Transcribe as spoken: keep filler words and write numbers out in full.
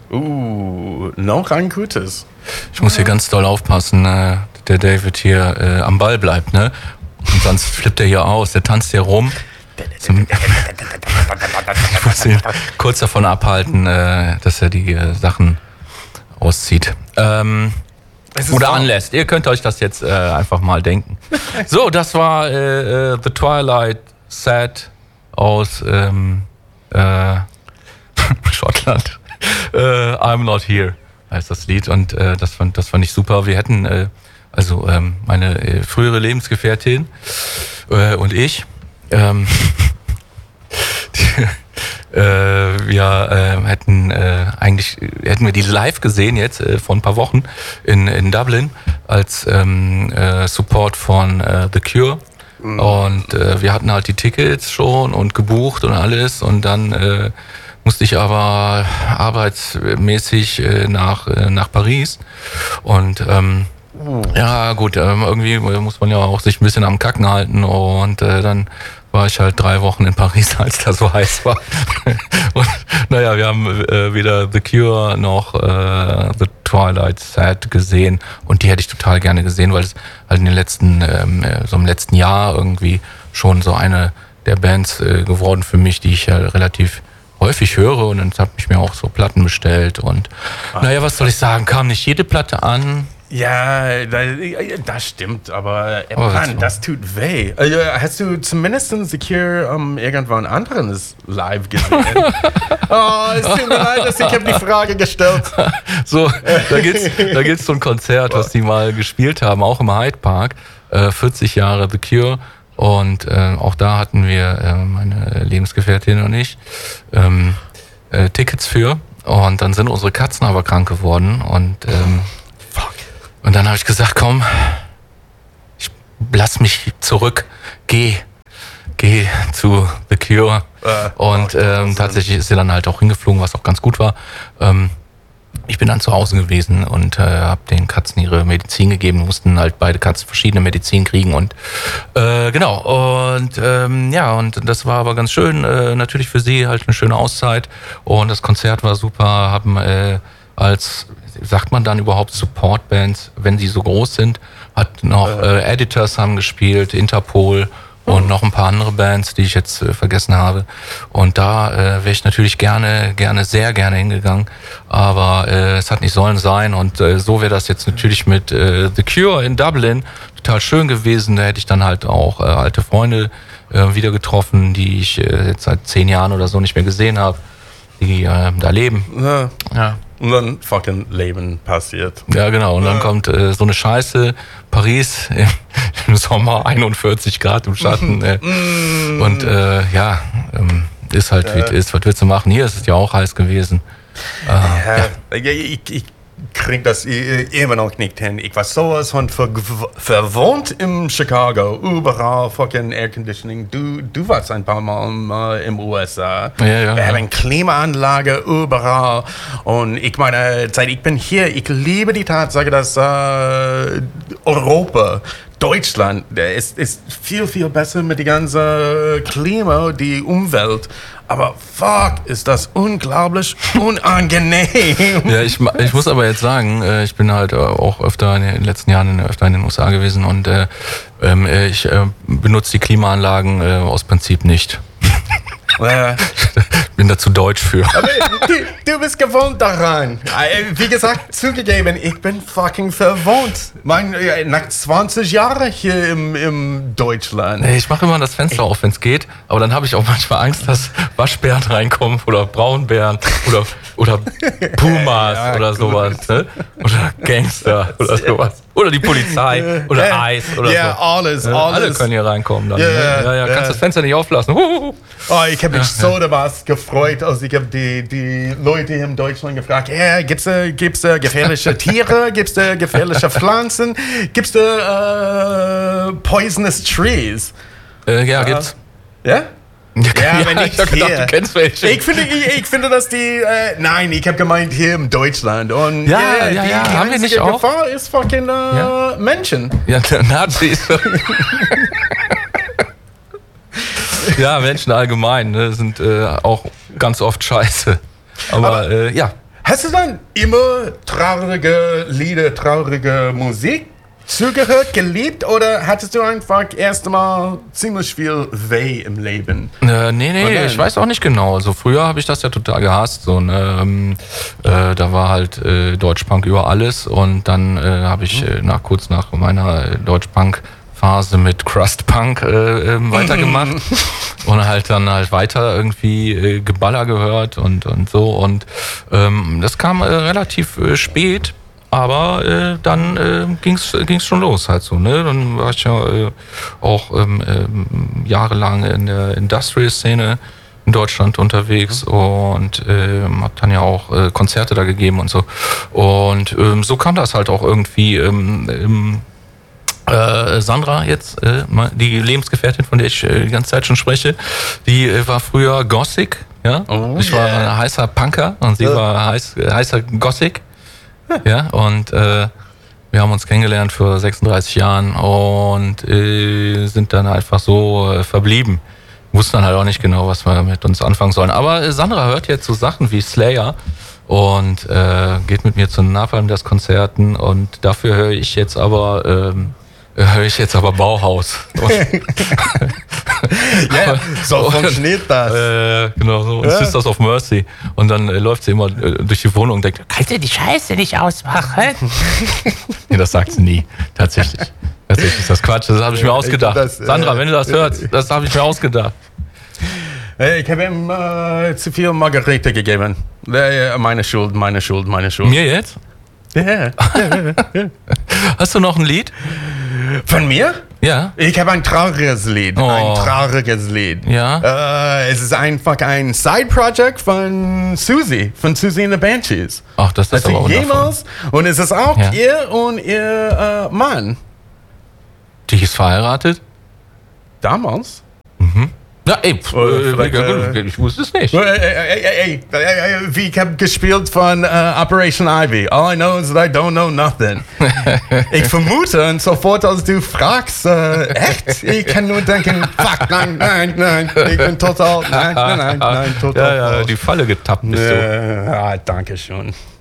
Uh, noch ein gutes. Ich muss hier ganz doll aufpassen, äh, der David hier äh, am Ball bleibt, ne? Und sonst flippt er hier aus, der tanzt hier rum. Zum ich muss ihn kurz davon abhalten, äh, dass er die äh, Sachen auszieht. Ähm, oder anlässt. Ihr könnt euch das jetzt äh, einfach mal denken. So, das war äh, äh, The Twilight Sad aus ähm, äh, Schottland. äh, I'm Not Here heißt das Lied und äh, das, fand, das fand ich super. Wir hätten, äh, also ähm, meine äh, frühere Lebensgefährtin äh, und ich, ähm, die, äh, wir äh, hätten äh, eigentlich hätten wir die live gesehen jetzt äh, vor ein paar Wochen in, in Dublin als ähm, äh, Support von äh, The Cure. Mhm. Und äh, wir hatten halt die Tickets schon und gebucht und alles und dann äh, musste ich aber arbeitsmäßig äh, nach äh, nach Paris und ähm, uh. ja gut, ähm, irgendwie muss man ja auch sich ein bisschen am Kacken halten und äh, dann war ich halt drei Wochen in Paris, als da so heiß war. Und naja, wir haben äh, weder The Cure noch äh, The Twilight Sad gesehen und die hätte ich total gerne gesehen, weil es halt in den letzten, ähm, so im letzten Jahr irgendwie schon so eine der Bands äh, geworden für mich, die ich ja relativ häufig höre und dann habe ich mir auch so Platten bestellt und Ach, naja, was soll ich sagen, kam nicht jede Platte an. Ja, das stimmt, aber oh, Mann, das tut weh. Hast du zumindest The Cure um, irgendwann anderes live gesehen? Oh, es tut mir leid, dass ich habe die Frage gestellt. So, da gibt's, da gibt's so ein Konzert, was die mal gespielt haben, auch im Hyde Park, äh, vierzig Jahre The Cure. Und äh, auch da hatten wir, äh, meine Lebensgefährtin und ich, ähm, äh, Tickets für. Und dann sind unsere Katzen aber krank geworden. Und, ähm, Fuck. und dann habe ich gesagt, komm, ich lass mich zurück, geh, geh zu The Cure. Äh, und ähm, tatsächlich ist sie dann halt auch hingeflogen, was auch ganz gut war. Ähm, Ich bin dann zu Hause gewesen und äh, habe den Katzen ihre Medizin gegeben. Mussten halt beide Katzen verschiedene Medizin kriegen und äh, genau. Und ähm, ja, und das war aber ganz schön. Äh, natürlich für sie halt eine schöne Auszeit und das Konzert war super. Haben äh, als, sagt man dann überhaupt Supportbands, wenn sie so groß sind, hat noch äh, Editors haben gespielt, Interpol. Und noch ein paar andere Bands, die ich jetzt äh, vergessen habe. Und da äh, wäre ich natürlich gerne, gerne, sehr gerne hingegangen. Aber äh, es hat nicht sollen sein. Und äh, so wäre das jetzt natürlich mit äh, The Cure in Dublin total schön gewesen. Da hätte ich dann halt auch äh, alte Freunde äh, wieder getroffen, die ich äh, jetzt seit zehn Jahren oder so nicht mehr gesehen habe, die äh, da leben. Ja. ja. Und dann fucking Leben passiert. Ja, genau. Und dann ja. kommt äh, so eine Scheiße, Paris im, im Sommer, einundvierzig Grad im Schatten. Äh, mm. Und äh, ja, ähm, ist halt ja. wie es ist. Was willst du machen? Hier ist es ja auch heiß gewesen. Äh, ja. Ja. Ich, ich krieg das immer noch nicht hin. Ich war sowas von ver- verwohnt in Chicago. Überall fucking Air Conditioning. Du, du warst ein paar Mal äh, im U S A. Ja, ja, Wir ja. haben Klimaanlage überall. Und ich meine, seit ich bin hier, ich liebe die Tatsache, dass äh, Europa, Deutschland, ist, ist viel, viel besser mit dem ganzen Klima, die Umwelt. Aber fuck, ist das unglaublich unangenehm. Ja, ich, ich muss aber jetzt sagen, ich bin halt auch öfter in den letzten Jahren öfter in den U S A gewesen und äh, ich äh, benutze die Klimaanlagen äh, aus Prinzip nicht. Ja. Bin da zu deutsch für. Aber du, du bist gewohnt daran. Wie gesagt, zugegeben, ich bin fucking verwohnt. Mein, nach zwanzig Jahren hier im, im Deutschland. Ich mache immer das Fenster auf, wenn es geht. Aber dann habe ich auch manchmal Angst, dass Waschbären reinkommen oder Braunbären oder, oder Pumas ja, oder gut. sowas. Ne? Oder Gangster oder sowas. Oder die Polizei oder ja, Eis oder ja, so. alles, ja, alles. Alle können hier reinkommen dann. Ja, ne? ja, ja, kannst ja. das Fenster nicht auflassen. Oh, ich habe mich ja, so dermaßen gefreut, als ich habe die, die Leute in Deutschland gefragt, ja, gibt's da gibt's da gefährliche Tiere, gibt's da gefährliche Pflanzen, gibt's da äh, poisonous trees? Äh, ja, uh, gibt's. Ja? Ja, ja, aber ja, nicht ich hab hier. gedacht, du kennst welche. Ich finde, ich, ich finde, dass die, äh, nein, ich habe gemeint hier in Deutschland. Und ja, yeah, ja, die ja, haben wir nicht auch? Gefahr ist fucking äh, ja. Menschen. Ja, Nazis. Ja, Menschen allgemein ne, sind äh, auch ganz oft scheiße. Aber, aber äh, ja. Hast du dann immer traurige Lieder, traurige Musik zugehört, geliebt oder hattest du einfach erst einmal ziemlich viel weh im Leben? Äh, nee, nee, ich weiß auch nicht genau. Also früher habe ich das ja total gehasst. So, ne? ähm, äh, da war halt äh, Deutschpunk über alles und dann äh, habe ich äh, nach kurz nach meiner äh, Deutschpunk-Phase mit Crustpunk äh, äh, weitergemacht und halt dann halt weiter irgendwie äh, Geballer gehört und, und so. Und ähm, das kam äh, relativ äh, spät. Aber äh, dann äh, ging's ging's schon los halt so, ne? Dann war ich ja äh, auch ähm, äh, jahrelang in der Industrial-Szene in Deutschland unterwegs mhm. und äh, hab dann ja auch äh, Konzerte da gegeben und so. Und ähm, so kam das halt auch irgendwie. Ähm, ähm, äh, Sandra jetzt, äh, die Lebensgefährtin, von der ich äh, die ganze Zeit schon spreche, die äh, war früher Gothic, ja? Oh, ich war yeah. ein heißer Punker und sie ja. war heiß, äh, heißer Gothic. Ja, und äh, wir haben uns kennengelernt vor sechsunddreißig Jahren und äh, sind dann einfach so äh, verblieben. Wussten dann halt auch nicht genau, was wir mit uns anfangen sollen. Aber äh, Sandra hört jetzt so Sachen wie Slayer und äh, geht mit mir zu Napalm das Konzerten und dafür höre ich jetzt aber ähm, höre ich jetzt aber Bauhaus. Ja, so funktioniert das. Äh, genau, so. Und ja. Sisters of Mercy. Und dann äh, läuft sie immer äh, durch die Wohnung und denkt, kannst du die Scheiße nicht ausmachen? Nee, das sagt sie nie. Tatsächlich. Tatsächlich ist das Quatsch. Das habe ich mir ausgedacht. Das, äh, Sandra, wenn du das hörst, das habe ich mir ausgedacht. Ich habe ihm äh, zu viel Margarete gegeben. Äh, meine Schuld, meine Schuld, meine Schuld. Mir jetzt? Ja. Yeah. Hast du noch ein Lied? Von mir? Ja. Ich habe ein trauriges Lied. Oh. Ein trauriges Lied. Ja. Äh, es ist einfach ein Side-Project von Susie, von Susie and the Banshees. Ach, das ist aber jemals. Und es ist auch ja. ihr und ihr äh, Mann. Die ist verheiratet? Damals? Mhm. Ja, ey, pf, äh, ich wusste es nicht. Ey, ey, ey, ey, ich habe gespielt von uh, Operation Ivy. All I know is that I don't know nothing. Ich vermute, und sofort als du fragst, äh, echt, ich kann nur denken, fuck, nein, nein, nein, ich bin total, nein, nein, nein, nein, total. Ja, ja, die Falle getappt bist du. Ja, danke schön.